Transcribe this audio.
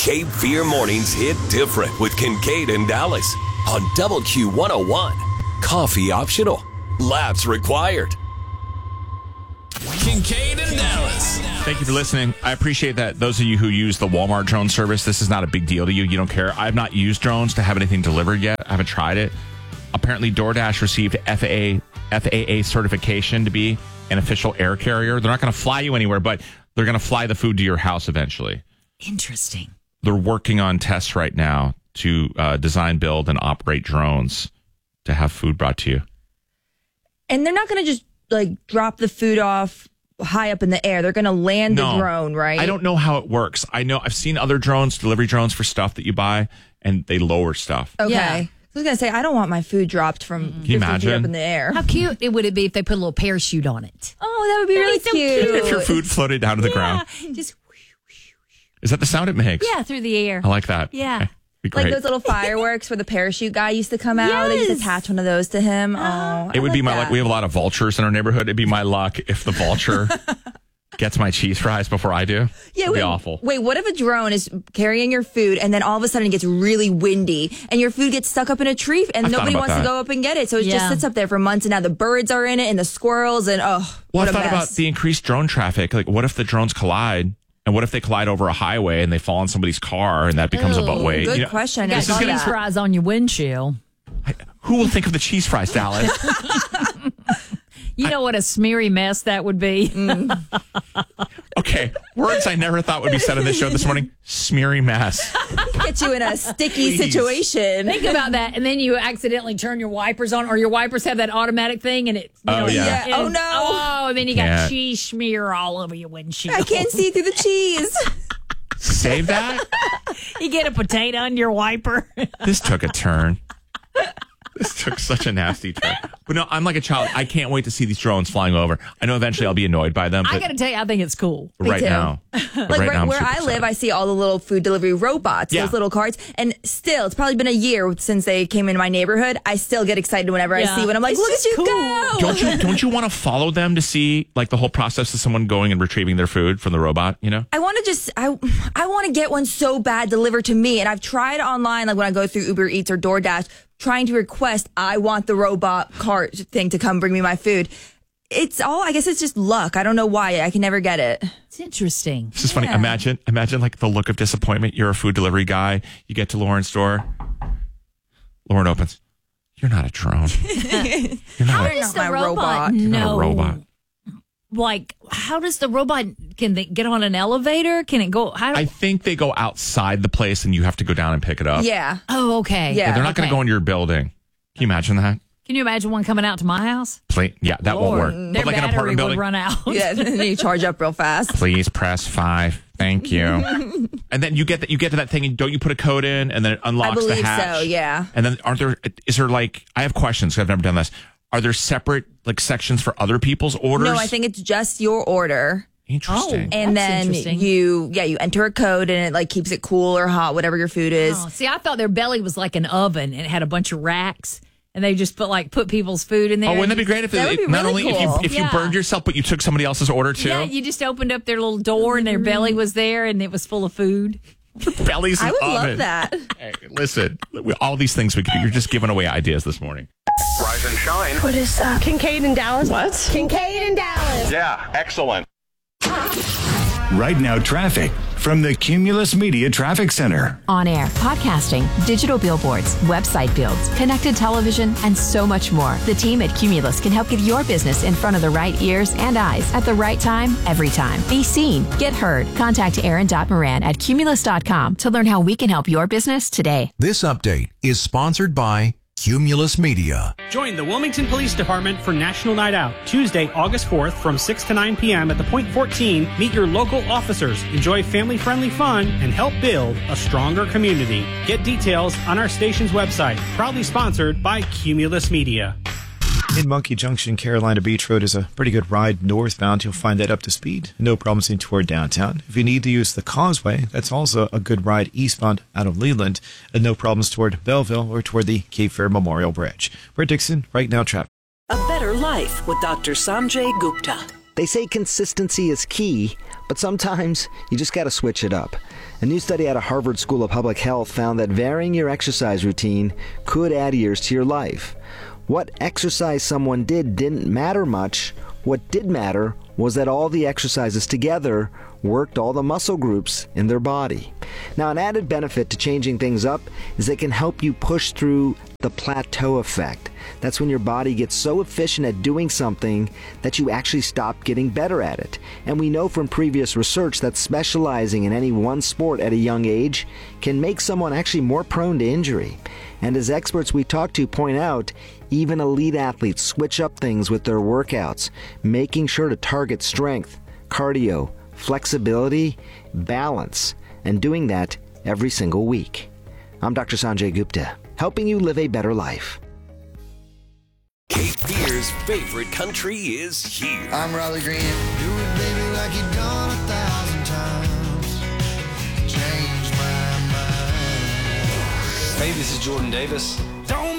Cape Fear Mornings hit different with Kincaid and Dallas on WQ101. Coffee optional. Laughs required. Kincaid and Dallas. Thank you for listening. I appreciate that. Those of you who use the Walmart drone service, this is not a big deal to you. You don't care. I've not used drones to have anything delivered yet. I haven't tried it. Apparently, DoorDash received FAA certification to be an official air carrier. They're not going to fly you anywhere, but they're going to fly the food to your house eventually. Interesting. They're working on tests right now to design, build, and operate drones to have food brought to you. And they're not going to just drop the food off high up in the air. They're going to land the drone, right? I don't know how it works. I know I've seen other drones, delivery drones for stuff that you buy, and they lower stuff. Okay. Yeah. I was going to say, I don't want my food dropped from 50 feet up in the air. How cute would it be if they put a little parachute on it? Oh, that would be really so cute. If your food floated down to the ground. Just Is that the sound it makes? through the air. I like that. Yeah. Okay. Be great. Like those little fireworks where the parachute guy used to come out. They used to attach one of those to him. It would be my luck. We have a lot of vultures in our neighborhood. It'd be my luck if the vulture gets my cheese fries before I do. Yeah, It'd be awful. Wait, what if a drone is carrying your food and then all of a sudden it gets really windy and your food gets stuck up in a tree and I've nobody thought about wants to that. go up and get it? So it just sits up there for months and now the birds are in it and the squirrels and Well, what I a thought mess. about the increased drone traffic. Like, what if the drones collide? And what if they collide over a highway and they fall on somebody's car and that becomes a butt weight? Good question. I never Got thought of cheese that. fries on your windshield. Who will think of the cheese fries, Dallas? You know what a smeary mess that would be. Okay, words I never thought would be said on this show this morning. Smeary mess. Get you in a sticky Please. situation. Think about that, and then you accidentally turn your wipers on, or your wipers have that automatic thing, and it. Oh, yeah. Oh, no. Oh, and then you got Can't. cheese smear all over your windshield. I can't see through the cheese. Save that? You get a potato on your wiper. This took a turn. This took such a nasty turn. But no, I'm like a child. I can't wait to see these drones flying over. I know eventually I'll be annoyed by them, I but got to tell you, I think it's cool. right too. now. Like I'm where super I live, excited. I see all the little food delivery robots, Yeah. those little carts. And still, it's probably been a year since they came into my neighborhood. I still get excited whenever I see one. I'm like, It's look at just you cool. go. Don't you want to follow them to see like the whole process of someone going and retrieving their food from the robot, you know? I want to I want to get one so bad delivered to me. And I've tried online, like when I go through Uber Eats or DoorDash, trying to request, I want the robot cart thing to come bring me my food. I guess it's just luck. I don't know why. I can never get it. It's interesting. This is funny. Imagine like the look of disappointment. You're a food delivery guy. You get to Lauren's door. Lauren opens. You're not a drone. You're not How a, does not the my robot robot. you're not know? a robot. Like, how does the robot? Can they get on an elevator? Can it go? How? I think they go outside the place and you have to go down and pick it up. Yeah. Oh, okay. Yeah. They're not going to go into your building. Can you imagine that? Can you imagine one coming out to my house? Yeah, that won't work. Their But like an battery apartment would building. run out. Yeah. And then you charge up real fast. Please press 5. Thank you. And then you get to that thing and don't you put a code in and then it unlocks I believe the hatch? so, yeah. And then is there like, I have questions 'cause I've never done this. Are there separate like sections for other people's orders? No, I think it's just your order. Interesting. And That's then interesting. you enter a code and it like keeps it cool or hot, whatever your food is. Oh, see, I thought their belly was like an oven and it had a bunch of racks, and they just put people's food in there. Oh, wouldn't that be great if That would be not really only cool. if you Yeah. burned yourself, but you took somebody else's order too? Yeah, you just opened up their little door and their belly was there and it was full of food. Bellies I would oven. love that. Hey, listen, all these things we could do. You're just giving away ideas this morning. Rise and shine. What is that? Kincaid and Dallas. What? Kincaid and Dallas. Yeah, excellent. Right now, traffic from the Cumulus Media Traffic Center. On air, podcasting, digital billboards, website builds, connected television, and so much more. The team at Cumulus can help get your business in front of the right ears and eyes at the right time, every time. Be seen, get heard. Contact Aaron.Moran at Cumulus.com to learn how we can help your business today. This update is sponsored by Cumulus Media. Join the Wilmington Police Department for National Night Out, Tuesday, August 4th from 6 to 9 p.m. at the Point 14. Meet your local officers, enjoy family-friendly fun, and help build a stronger community. Get details on our station's website. Proudly sponsored by Cumulus Media. In Monkey Junction, Carolina Beach Road is a pretty good ride northbound. You'll find that up to speed. No problems in toward downtown. If you need to use the Causeway, that's also a good ride eastbound out of Leland. And no problems toward Belleville or toward the Cape Fear Memorial Bridge. Brett Dixon, Right Now Traffic. A better life with Dr. Sanjay Gupta. They say consistency is key, but sometimes you just got to switch it up. A new study out of Harvard School of Public Health found that varying your exercise routine could add years to your life. What exercise someone did didn't matter much. What did matter was that all the exercises together worked all the muscle groups in their body. Now, an added benefit to changing things up is it can help you push through the plateau effect. That's when your body gets so efficient at doing something that you actually stop getting better at it. And we know from previous research that specializing in any one sport at a young age can make someone actually more prone to injury. And as experts we talk to point out, even elite athletes switch up things with their workouts, making sure to target strength, cardio, flexibility, balance, and doing that every single week. I'm Dr. Sanjay Gupta, helping you live a better life. Cape Fear's favorite country is here. I'm Riley Green. Do it, baby, like you've done 1,000 times. Change my mind. Hey, this is Jordan Davis. Don't